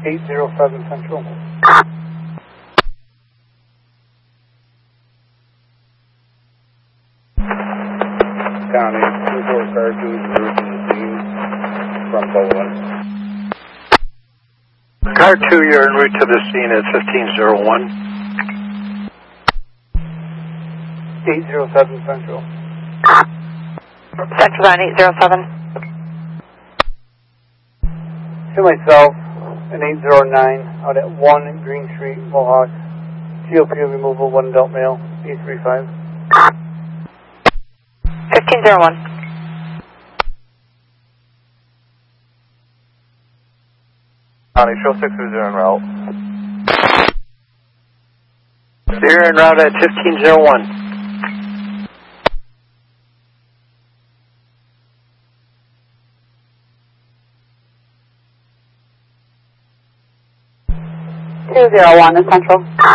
807 Central. County, 2-4 car 2 is route to the scene from Bowen. Car 2, you're en route to the scene at 1501. 807 Central. Central on 807. To myself, an 809 out at 1 Green Street, Mohawk. GOP removal, 1 adult male, 835. 1501. County, show 6 who's en route. You're en route at 1501. Two 201 in Central.